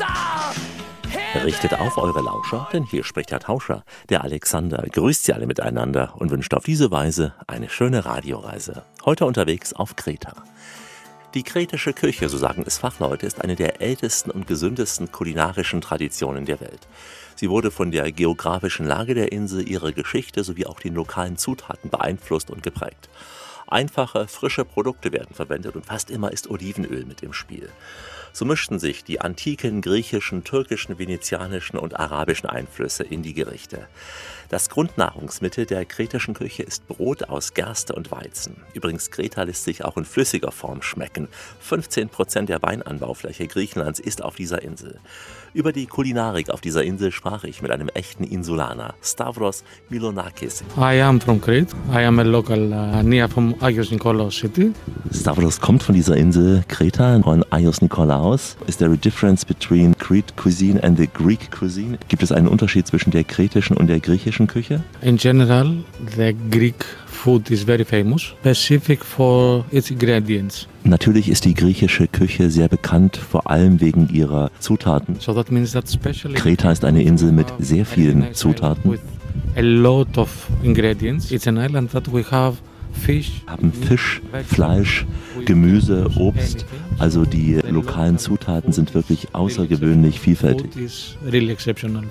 Richtet auf eure Lauscher, denn hier spricht der Tauscher, der Alexander, grüßt sie alle miteinander und wünscht auf diese Weise eine schöne Radioreise. Heute unterwegs auf Kreta. Die kretische Küche, so sagen es Fachleute, ist eine der ältesten und gesündesten kulinarischen Traditionen der Welt. Sie wurde von der geografischen Lage der Insel, ihrer Geschichte sowie auch den lokalen Zutaten beeinflusst und geprägt. Einfache, frische Produkte werden verwendet und fast immer ist Olivenöl mit im Spiel. So mischten sich die antiken griechischen, türkischen, venezianischen und arabischen Einflüsse in die Gerichte. Das Grundnahrungsmittel der kretischen Küche ist Brot aus Gerste und Weizen. Übrigens, Kreta lässt sich auch in flüssiger Form schmecken. 15% der Weinanbaufläche Griechenlands ist auf dieser Insel. Über die Kulinarik auf dieser Insel sprach ich mit einem echten Insulaner, Stavros Milonakis. I am from Crete. I am a local near from Agios Nikolaos city. Stavros kommt von dieser Insel Kreta, von Agios Nikolaos. Is there a difference between Crete cuisine and the Greek cuisine? Gibt es einen Unterschied zwischen der kretischen und der griechischen Küche? In general, the Greek food is very famous, specific for its ingredients. Natürlich ist die griechische Küche sehr bekannt, vor allem wegen ihrer Zutaten. So that means that Kreta ist eine Insel mit sehr vielen Zutaten. A lot of ingredients. It's an island that we have fish. Haben Fisch, Fleisch, Gemüse, Obst. Also die lokalen Zutaten sind wirklich außergewöhnlich vielfältig. Food is really exceptional.